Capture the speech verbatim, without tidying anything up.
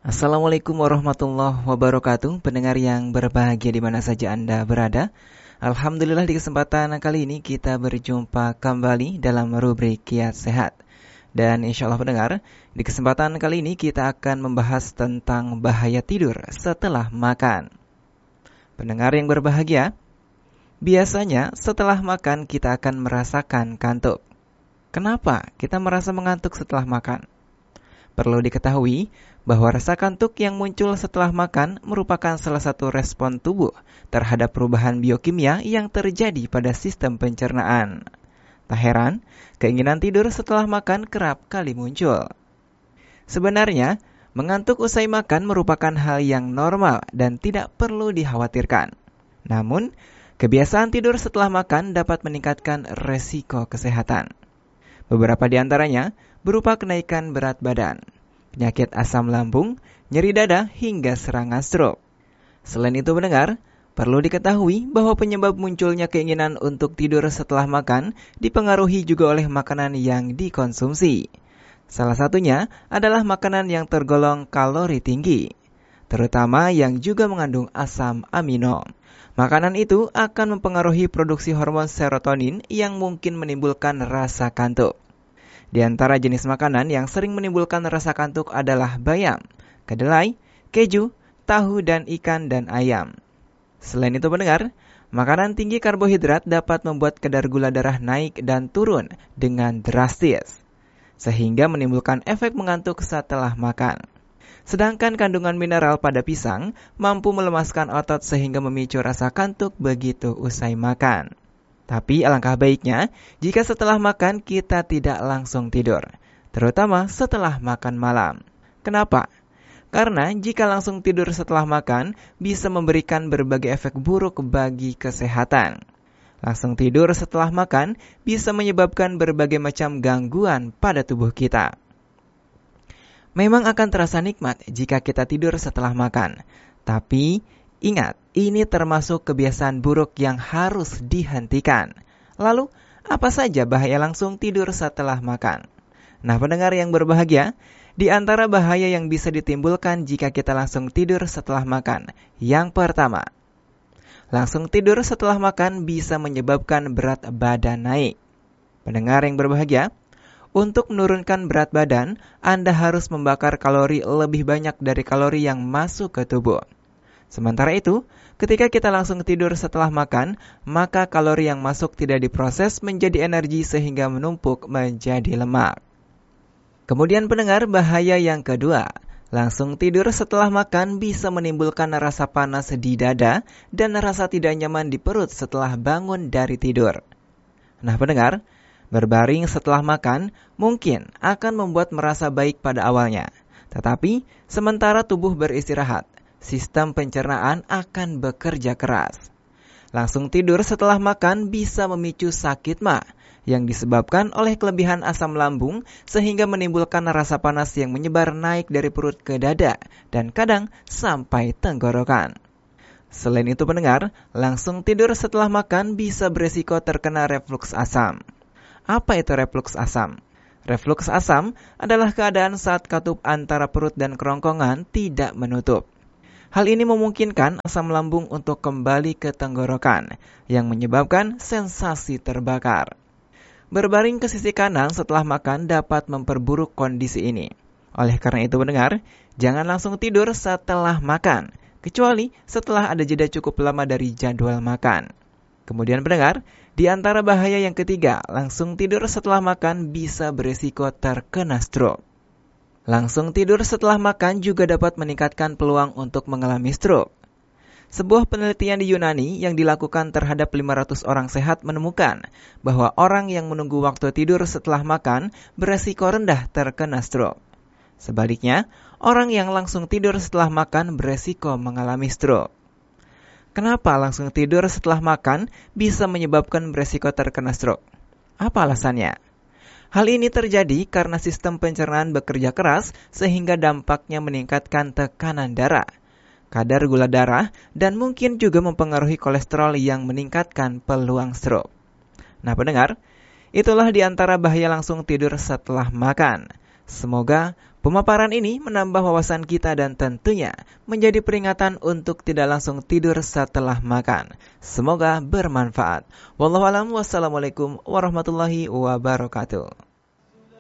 Assalamualaikum warahmatullahi wabarakatuh, pendengar yang berbahagia di mana saja Anda berada. Alhamdulillah di kesempatan kali ini kita berjumpa kembali dalam rubrik Kiat Sehat. Dan insya Allah pendengar, di kesempatan kali ini kita akan membahas tentang bahaya tidur setelah makan. Pendengar yang berbahagia, biasanya setelah makan kita akan merasakan kantuk. Kenapa kita merasa mengantuk setelah makan? Perlu diketahui bahwa rasa kantuk yang muncul setelah makan merupakan salah satu respon tubuh terhadap perubahan biokimia yang terjadi pada sistem pencernaan. Tak heran, keinginan tidur setelah makan kerap kali muncul. Sebenarnya, mengantuk usai makan merupakan hal yang normal dan tidak perlu dikhawatirkan. Namun, kebiasaan tidur setelah makan dapat meningkatkan resiko kesehatan. Beberapa di antaranya berupa kenaikan berat badan, penyakit asam lambung, nyeri dada, hingga serangan stroke. Selain itu pendengar, perlu diketahui bahwa penyebab munculnya keinginan untuk tidur setelah makan dipengaruhi juga oleh makanan yang dikonsumsi. Salah satunya adalah makanan yang tergolong kalori tinggi, terutama yang juga mengandung asam amino. Makanan itu akan mempengaruhi produksi hormon serotonin yang mungkin menimbulkan rasa kantuk. Di antara jenis makanan yang sering menimbulkan rasa kantuk adalah bayam, kedelai, keju, tahu, dan ikan dan ayam. Selain itu pendengar, makanan tinggi karbohidrat dapat membuat kadar gula darah naik dan turun dengan drastis, sehingga menimbulkan efek mengantuk setelah makan. Sedangkan kandungan mineral pada pisang mampu melemaskan otot sehingga memicu rasa kantuk begitu usai makan. Tapi alangkah baiknya jika setelah makan kita tidak langsung tidur, terutama setelah makan malam. Kenapa? Karena jika langsung tidur setelah makan bisa memberikan berbagai efek buruk bagi kesehatan. Langsung tidur setelah makan bisa menyebabkan berbagai macam gangguan pada tubuh kita. Memang akan terasa nikmat jika kita tidur setelah makan, tapi ingat, ini termasuk kebiasaan buruk yang harus dihentikan. Lalu, apa saja bahaya langsung tidur setelah makan? Nah, pendengar yang berbahagia, di antara bahaya yang bisa ditimbulkan jika kita langsung tidur setelah makan. Yang pertama, langsung tidur setelah makan bisa menyebabkan berat badan naik. Pendengar yang berbahagia, untuk menurunkan berat badan, Anda harus membakar kalori lebih banyak dari kalori yang masuk ke tubuh. Sementara itu, ketika kita langsung tidur setelah makan, maka kalori yang masuk tidak diproses menjadi energi sehingga menumpuk menjadi lemak. Kemudian pendengar, bahaya yang kedua, langsung tidur setelah makan bisa menimbulkan rasa panas di dada dan rasa tidak nyaman di perut setelah bangun dari tidur. Nah pendengar, berbaring setelah makan mungkin akan membuat merasa baik pada awalnya. Tetapi, sementara tubuh beristirahat, sistem pencernaan akan bekerja keras. Langsung tidur setelah makan bisa memicu sakit ma yang disebabkan oleh kelebihan asam lambung sehingga menimbulkan rasa panas yang menyebar naik dari perut ke dada dan kadang sampai tenggorokan. Selain itu pendengar, langsung tidur setelah makan bisa beresiko terkena refluks asam. Apa itu refluks asam? Refluks asam adalah keadaan saat katup antara perut dan kerongkongan tidak menutup. Hal ini memungkinkan asam lambung untuk kembali ke tenggorokan, yang menyebabkan sensasi terbakar. Berbaring ke sisi kanan setelah makan dapat memperburuk kondisi ini. Oleh karena itu pendengar, jangan langsung tidur setelah makan, kecuali setelah ada jeda cukup lama dari jadwal makan. Kemudian pendengar, di antara bahaya yang ketiga, langsung tidur setelah makan bisa berisiko terkena stroke. Langsung tidur setelah makan juga dapat meningkatkan peluang untuk mengalami stroke. Sebuah penelitian di Yunani yang dilakukan terhadap lima ratus orang sehat menemukan bahwa orang yang menunggu waktu tidur setelah makan beresiko rendah terkena stroke. Sebaliknya, orang yang langsung tidur setelah makan beresiko mengalami stroke. Kenapa langsung tidur setelah makan bisa menyebabkan beresiko terkena stroke? Apa alasannya? Hal ini terjadi karena sistem pencernaan bekerja keras sehingga dampaknya meningkatkan tekanan darah, kadar gula darah, dan mungkin juga mempengaruhi kolesterol yang meningkatkan peluang stroke. Nah pendengar, itulah di antara bahaya langsung tidur setelah makan. Semoga Pemaparan ini menambah wawasan kita dan tentunya menjadi peringatan untuk tidak langsung tidur setelah makan. Semoga bermanfaat. Wallahu a'lam. Wassalamualaikum warahmatullahi wabarakatuh.